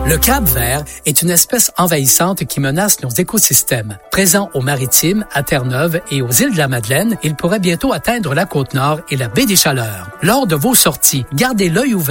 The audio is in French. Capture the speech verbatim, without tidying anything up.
Le crabe-vert est une espèce envahissante qui menace nos écosystèmes. Présent aux Maritimes, à Terre-Neuve et aux îles de la Madeleine, il pourrait bientôt atteindre la Côte-Nord et la baie des Chaleurs. Lors de vos sorties, gardez l'œil ouvert